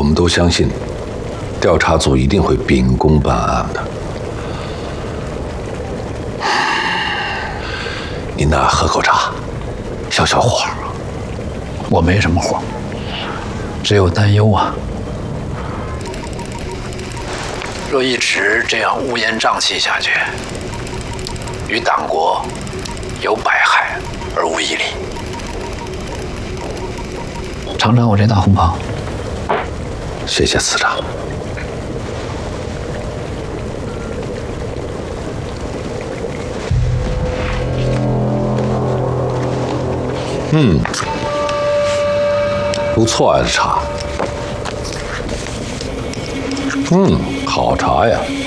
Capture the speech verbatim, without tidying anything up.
我们都相信，调查组一定会秉公办案的。您呐，喝口茶，消消火。 我没什么火，只有担忧啊。若一直这样乌烟瘴气下去，于党国有百害而无一利。尝尝我这大红袍。 谢谢司长。嗯，不错啊，这茶。嗯，好茶呀。